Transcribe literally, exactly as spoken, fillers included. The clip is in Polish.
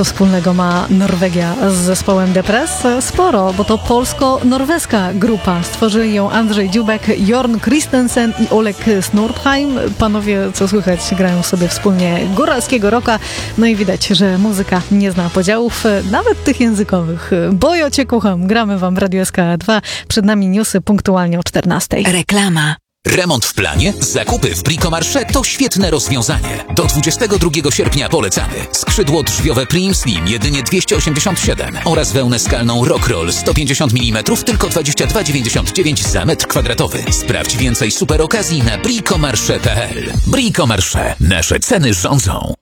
Co wspólnego ma Norwegia z zespołem Depres? Sporo, bo to polsko-norweska grupa. Stworzyli ją Andrzej Dziubek, Jorn Christensen i Oleg Snortheim. Panowie, co słychać, grają sobie wspólnie góralskiego rocka. No i widać, że muzyka nie zna podziałów, nawet tych językowych. Bo ja cię kocham. Gramy wam w Radio S K dwa. Przed nami newsy punktualnie o czternastej. Reklama. Remont w planie? Zakupy w Bricomarché to świetne rozwiązanie. Do dwudziestego drugiego sierpnia polecamy. Skrzydło drzwiowe Prim Slim jedynie dwieście osiemdziesiąt siedem oraz wełnę skalną Rockroll sto pięćdziesiąt milimetrów tylko dwadzieścia dwa dziewięćdziesiąt dziewięć za metr kwadratowy. Sprawdź więcej super okazji na bricomarché kropka p l. Bricomarché. Nasze ceny rządzą.